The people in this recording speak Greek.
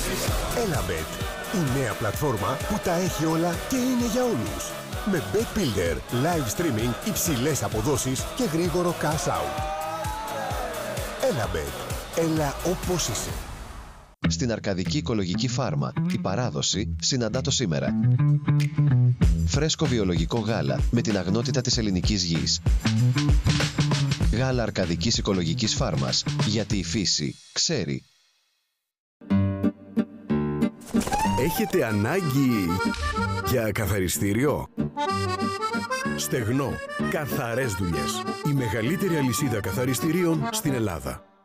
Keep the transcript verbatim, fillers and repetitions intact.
Elabet, η νέα πλατφόρμα που τα έχει όλα και είναι για όλους. Με Bet Builder, live streaming, υψηλές αποδόσεις και γρήγορο cash out. Elabet, έλα όπως είσαι. Στην Αρκαδική Οικολογική Φάρμα, η παράδοση συναντά το σήμερα. Φρέσκο βιολογικό γάλα με την αγνότητα της ελληνικής γης. Γάλα Αρκαδικής Οικολογικής Φάρμας, γιατί η φύση ξέρει. Έχετε ανάγκη για καθαριστήριο? Στεγνό. Καθαρές δουλειές. Η μεγαλύτερη αλυσίδα καθαριστηρίων στην Ελλάδα.